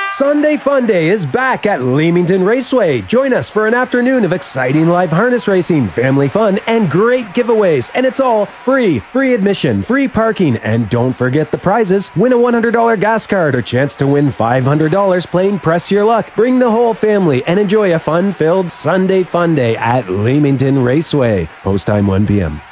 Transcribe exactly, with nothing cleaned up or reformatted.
Sunday Fun Day is back at Leamington Raceway. Join us for an afternoon of exciting live harness racing, family fun, and great giveaways. And it's all free. Free admission, free parking, and don't forget the prizes. Win a one hundred dollars gas card or chance to win five hundred dollars playing Press Your Luck. Bring the whole family and enjoy a fun-filled Sunday Fun Day at Leamington Raceway. Post time one p.m.